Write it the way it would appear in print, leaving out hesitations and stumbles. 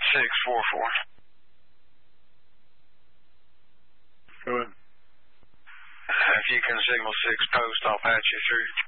644. Go ahead. If you can signal 6 post, I'll patch you through.